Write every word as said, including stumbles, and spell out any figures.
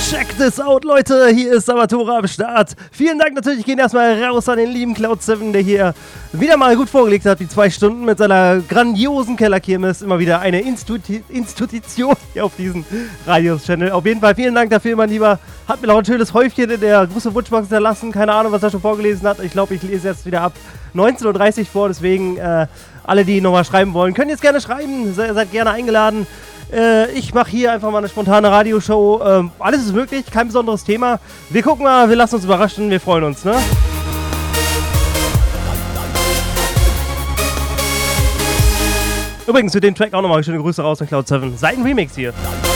Check this out, Leute. Hier ist Sabatora am Start. Vielen Dank natürlich, gehen erstmal raus an den lieben Cloud sieben, der hier wieder mal gut vorgelegt hat, die zwei Stunden mit seiner grandiosen Kellerkirmes. Immer wieder eine Institu- Institution hier auf diesem Radios-Channel. Auf jeden Fall vielen Dank dafür, mein Lieber. Hat mir noch ein schönes Häufchen in der großen Wunschbox hinterlassen. Keine Ahnung, was er schon vorgelesen hat. Ich glaube, ich lese jetzt wieder ab neunzehn Uhr dreißig vor. Deswegen, äh, alle, die nochmal schreiben wollen, können jetzt gerne schreiben. Se- seid gerne eingeladen. Äh, ich mache hier einfach mal eine spontane Radioshow. Ähm, alles ist möglich, kein besonderes Thema. Wir gucken mal, wir lassen uns überraschen, wir freuen uns, ne? Übrigens, für den Track auch nochmal schöne Grüße raus an Cloud sieben. Seid ein Remix hier.